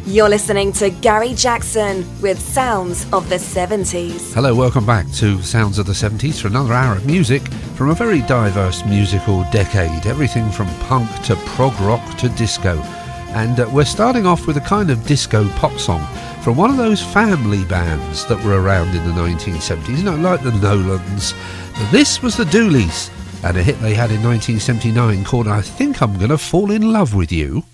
You're listening to Gary Jackson with Sounds of the 70s. Hello, welcome back to Sounds of the 70s for another hour of music from a very diverse musical decade. Everything from punk to prog rock to disco. And we're starting off with a kind of disco pop song from one of those family bands that were around in the 1970s, you know, like the Nolans. This was the Dooleys, and a hit they had in 1979 called I Think I'm Gonna Fall in Love with You.